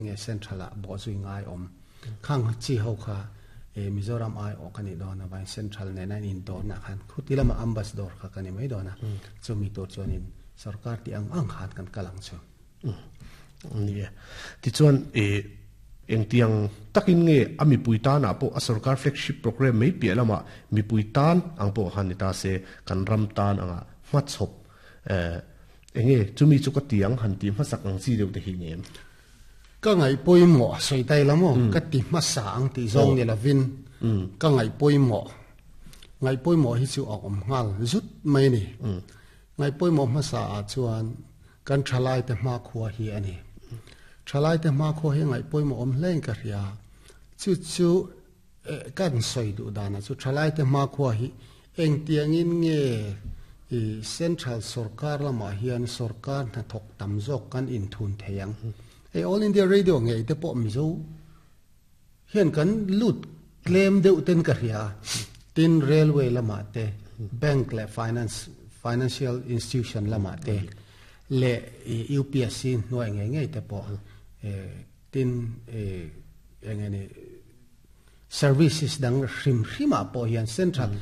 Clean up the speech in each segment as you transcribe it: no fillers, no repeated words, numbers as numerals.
nghe central bỏ duy ngay khang chi hậu kha Mizoram ai o kani do na vai central ne na in do na khan khutila ma ambassador kha kani mai do na chumi to chonin sarkar ti ang khat kan kalang chu ni ti chuan eng tiang takin nge ami puitan a po a sarkar flagship program mai pi lama mi puitan ang po han ta se kan ram tan anga matchop enge chumi chu ka tiang han ti ma sak ang si deu te hi nem ka ngai poi mo soi tai lamo ka ti ma sa ang ti zong ni la vin ka ngai poi mo hi chu om ngal zut mai ni ngai poi mo ma sa a chuan kan thalai te ma khuwa hi ani thalai te ma kho hi ngai poi mo om leng ka ria chu kan soi du dana chu thalai te ma kho hi eng tiang in nge central sarkar lama hian sarkar na thok tam jok kan in thun theyang All India Radio nghe te po mizo hian kan lut claim deuh ten ka ria tin railway lama te bank le financial institution lama te le UPSC noi nge te po tin engene services dang rim po hian central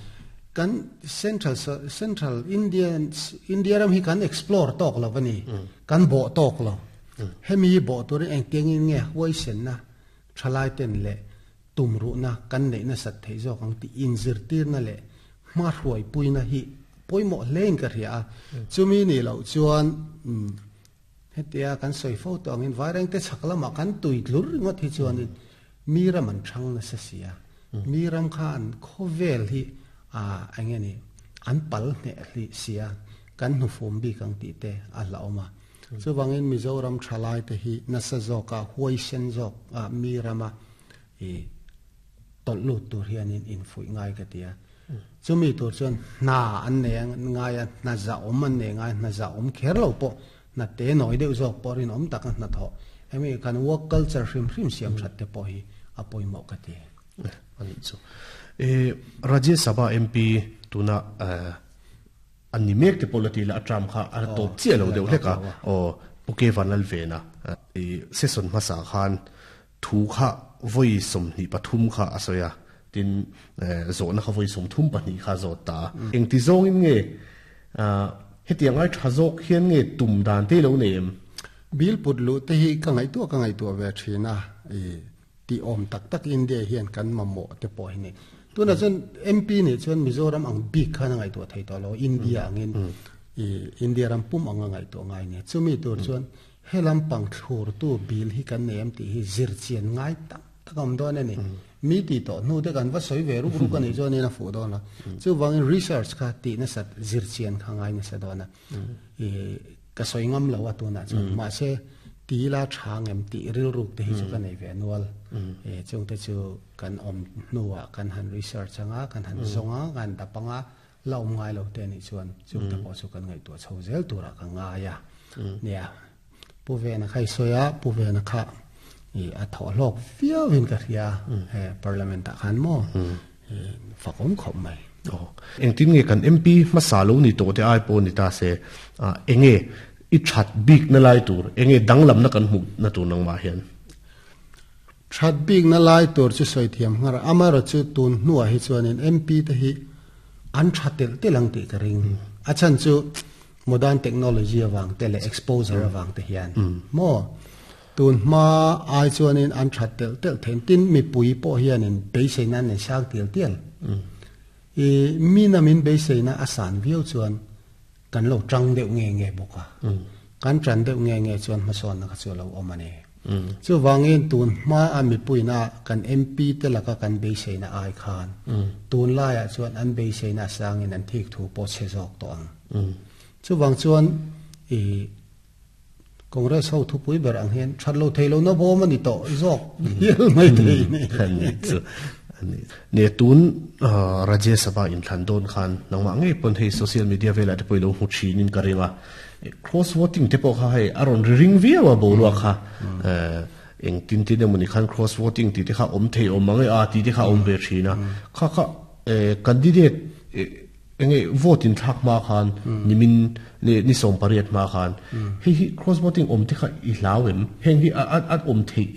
India ram hi kan explore tok lo wani kan bo tok lo hemi bo to eng tiang in nge hoi sen na thalai ten le tumru na kan nei na sat thei zo kang ti inzir tir na le ma ruai puina hi poimo leng ka ria chumi ni lo chuan hetia kan soi pho to angin wareng te chakla ma kan tui glur ngot hi chuan mira man thang na sa sia miram khan khovel hi angeni an pal ne li sia kan nu fom bi kang ti te a laoma so wangin Mizoram thalai te hi nasa zoka huai sen zok mirama tollu tur hian in fui ngai ka tia chumi tur chon na an ne ngai na za om an ne ngai na za om kher lo po na te noi deu zok porin om tak na tho emi kan work culture hrim siam that te po hi apoi mo ka ti ani chu Rajya Sabha MP tuna animek te politi la atram kha ar top che lo deu leka o poke vanal vena season masa khan thu kha voi som ni pathum kha asoya tin zona kha voi som thum pani kha zota eng ti zong in nge hetiangai thazok hian nge tum dan te lo nem bil putlu te hi ka ngai tu ve thina ti om tak India hian kan mamo te po hi ni tuna chen MP ni chen Mizoram ang big khana ngai to thai to lo India angin India ram pum anga ngai to ngai ne chumi tur chuan helam pang thur tu bil hi kan nem ti hi zir chian ngai takam do ne ni mi ti to nu de kan va soi ve ru kan ni jo ne na fu do na chu wang research kha ti na sat zir chian kha ngai ne sa do na ka soi ngam lo wa tu na chu ma se ti la thang em ti ril ruk te hi chu kan nei ve nual chung te chu kan om nuwa kan han research anga kan han zonga kan da panga laum ngai lo te ni chuan chung te po chu kan ngai to chho zel tura ka nga ya nia pu ve na khai soya pu ve na kha a tho lok fiao win ka ria parliament ta khan mo fakom khom mai eng tin nge kan MP masalo ni to te ai po ni ta se enge I chat big na lai tur enge danglam na kan mu na tu nang ma hian chat big na lai tur chu soi thiam ngar amaro chu tun nuwa hi chuanin MP te hi an thatel te lang ti ka ring achan chu modern technology awang tele exposure awang te hian mo tun ma ai chuanin an thatel tel then tin mi pui po hianin beiseinan ne sak tial mi na min beiseina asan viau chuan kan lo trăng deuh nge boka kan tran deuh nge chuan ma son na ka chu lo omane chu wangin tun ma ami puina kan MP te laka kan be seina ai khan tun la ya chuan an be seina sangin an thik thu po che jok to ang chu wang chuan congress ho thu pui ber ang hen thatlo theilo na bo mani to jok hil mai thei ni ne tun Rajya Sabha in Thandon khan nangma nge pon hei social media vela te poilo hu thinin karinga cross voting te po kha hai aron ring via wa bo lo kha eng tin tin moni khan cross voting ti te kha om thei om mangai a ti te kha om be thina kha candidate enge vote in thak ma khan nimin ni som pariat ma khan hi cross voting om te kha I lawem heng hi at om thei